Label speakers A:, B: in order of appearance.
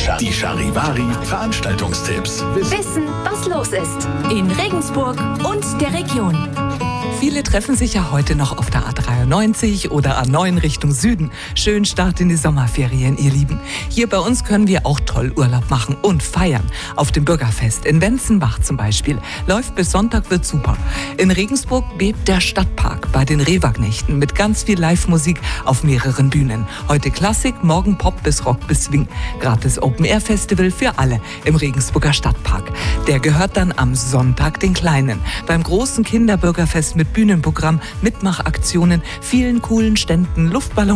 A: Die Charivari Veranstaltungstipps.
B: Wissen, was los ist.
C: In Regensburg und der Region. Viele treffen sich ja heute noch auf der A93 oder A9 Richtung Süden. Schön Start in die Sommerferien, ihr Lieben. Hier bei uns können wir auch toll Urlaub machen und feiern. Auf dem Bürgerfest in Wenzenbach zum Beispiel. Läuft bis Sonntag, wird super. In Regensburg bebt der Stadtpark bei den Rehwagnechten mit ganz viel Live-Musik auf mehreren Bühnen. Heute Klassik, morgen Pop bis Rock bis Swing. Gratis Open-Air-Festival für alle im Regensburger Stadtpark. Der gehört dann am Sonntag den Kleinen. Beim großen Kinderbürgerfest mit Bühnenprogramm, Mitmachaktionen, vielen coolen Ständen, Luftballons